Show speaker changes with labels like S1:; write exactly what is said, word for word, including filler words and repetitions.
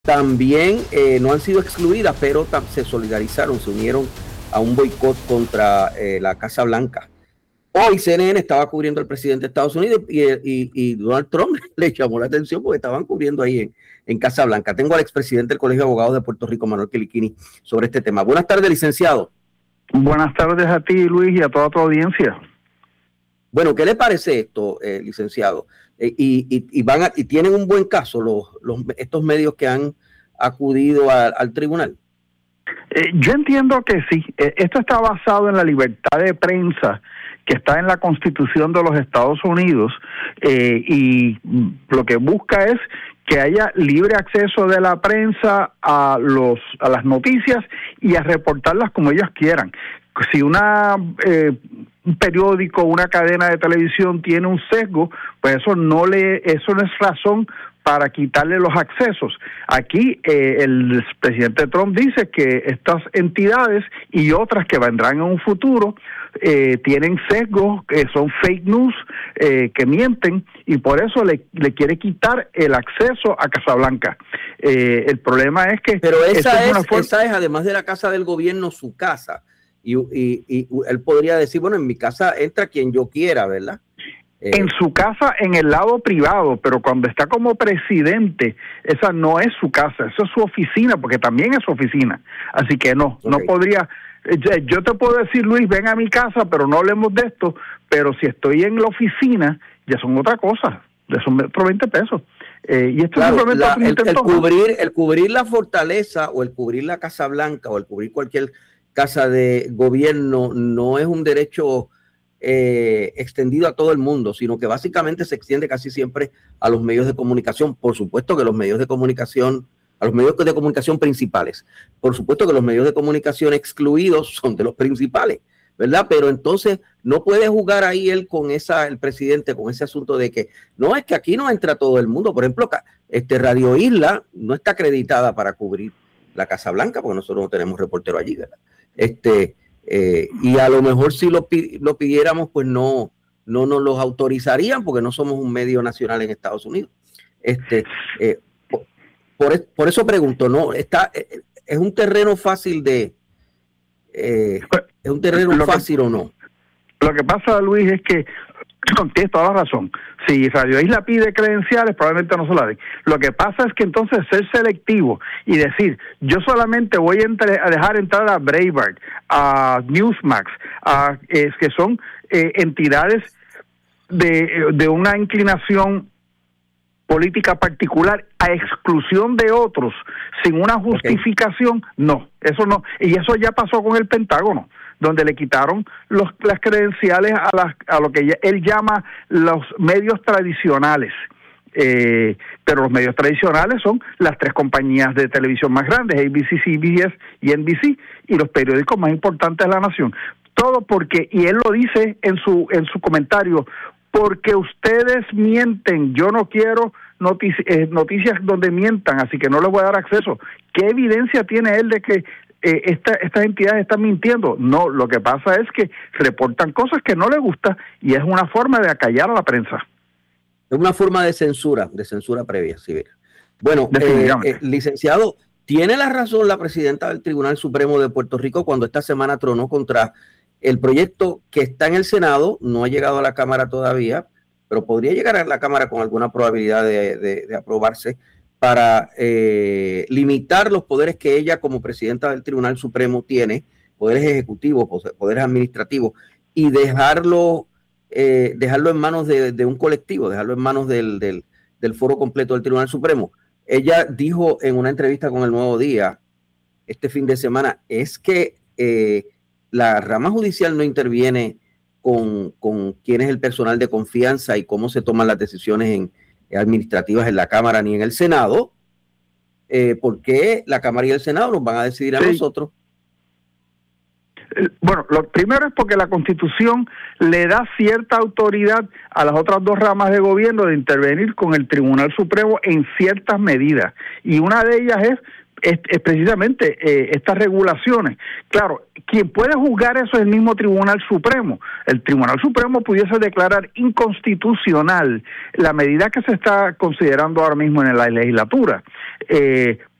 S1: también eh, no han sido excluidas, pero tam- se solidarizaron, se unieron a un boicot contra eh, la Casa Blanca. Hoy C N N estaba cubriendo al presidente de Estados Unidos y, y, y Donald Trump le llamó la atención porque estaban cubriendo ahí en, en Casa Blanca. Tengo al expresidente del Colegio de Abogados de Puerto Rico, Manuel Quiliquini, sobre este tema. Buenas tardes, licenciado.
S2: Buenas tardes a ti, Luis, y a toda tu audiencia.
S1: Bueno, ¿qué le parece esto, eh, licenciado? Eh, y, y, y, van a, y tienen un buen caso los, los, estos medios que han acudido a, al tribunal.
S2: Eh, yo entiendo que sí. Eh, esto está basado en la libertad de prensa que está en la Constitución de los Estados Unidos eh, y lo que busca es que haya libre acceso de la prensa a los a las noticias y a reportarlas como ellos quieran. Si una eh, un periódico, una cadena de televisión tiene un sesgo, pues eso no le eso no es razón para quitarle los accesos. Aquí eh, el presidente Trump dice que estas entidades y otras que vendrán en un futuro eh, tienen sesgos, que son fake news, eh, que mienten, y por eso le, le quiere quitar el acceso a Casablanca. Eh, el problema es que...
S1: Pero esa es,
S2: es, forma...
S1: esa es, además de la casa del gobierno, su casa. Y, y, y él podría decir, bueno, en mi casa entra quien yo quiera, ¿verdad?
S2: Eh, en su casa, en el lado privado, pero cuando está como presidente, esa no es su casa, eso es su oficina, porque también es su oficina. Así que no, okay. no podría... Yo te puedo decir, Luis, ven a mi casa, pero no hablemos de esto, pero si estoy en la oficina, ya son otra cosa, ya son otros veinte pesos. Eh, y esto
S1: claro,
S2: simplemente
S1: la,
S2: un
S1: el,
S2: intento,
S1: el, cubrir, el cubrir la fortaleza o el cubrir la Casa Blanca o el cubrir cualquier casa de gobierno no es un derecho eh, extendido a todo el mundo, sino que básicamente se extiende casi siempre a los medios de comunicación. Por supuesto que los medios de comunicación, a los medios de comunicación principales, por supuesto que los medios de comunicación excluidos son de los principales, ¿verdad? Pero entonces no puede jugar ahí él con esa, el presidente, con ese asunto de que no, es que aquí no entra todo el mundo. Por ejemplo, este Radio Isla no está acreditada para cubrir la Casa Blanca, porque nosotros no tenemos reportero allí, ¿verdad? Este, eh, y a lo mejor si lo, lo pidiéramos, pues no, no nos los autorizarían, porque no somos un medio nacional en Estados Unidos. Este, eh, por, por, por eso pregunto, ¿no? Está, ¿es un terreno fácil de, eh, es un terreno lo fácil que, o no?
S2: Lo que pasa, Luis, es que tienes toda la razón. Si Radio Isla pide credenciales, probablemente no se la den. Lo que pasa es que entonces ser selectivo y decir, yo solamente voy a, entre, a dejar entrar a Breitbart, a Newsmax, a, es que son eh, entidades de, de una inclinación política particular a exclusión de otros sin una justificación, okay. no, eso no. Y eso ya pasó con el Pentágono, donde le quitaron los, las credenciales a, las, a lo que él llama los medios tradicionales. Eh, pero los medios tradicionales son las tres compañías de televisión más grandes, A B C, C B S y N B C, y los periódicos más importantes de la nación. Todo porque, y él lo dice en su, en su comentario, porque ustedes mienten, yo no quiero notici- eh, noticias donde mientan, así que no les voy a dar acceso. ¿Qué evidencia tiene él de que eh, esta, estas entidades están mintiendo? No, lo que pasa es que reportan cosas que no les gusta y es una forma de acallar a la prensa.
S1: Es una forma de censura, de censura previa, sí. Bueno, eh, eh, licenciado, tiene la razón la presidenta del Tribunal Supremo de Puerto Rico cuando esta semana tronó contra el proyecto que está en el Senado, no ha llegado a la Cámara todavía, pero podría llegar a la Cámara con alguna probabilidad de, de, de aprobarse para eh, limitar los poderes que ella como presidenta del Tribunal Supremo tiene, poderes ejecutivos, poderes administrativos, y dejarlo, eh, dejarlo en manos de, de un colectivo, dejarlo en manos del, del, del foro completo del Tribunal Supremo. Ella dijo en una entrevista con El Nuevo Día este fin de semana, es que eh, la rama judicial no interviene con, con quién es el personal de confianza y cómo se toman las decisiones en, en administrativas en la Cámara ni en el Senado, eh, porque la Cámara y el Senado nos van a decidir a sí. nosotros.
S2: Bueno, lo primero es porque la Constitución le da cierta autoridad a las otras dos ramas de gobierno de intervenir con el Tribunal Supremo en ciertas medidas, y una de ellas es es, es precisamente eh, estas regulaciones. Claro, quien puede juzgar eso es el mismo Tribunal Supremo. El Tribunal Supremo pudiese declarar inconstitucional la medida que se está considerando ahora mismo en la legislatura. Eh,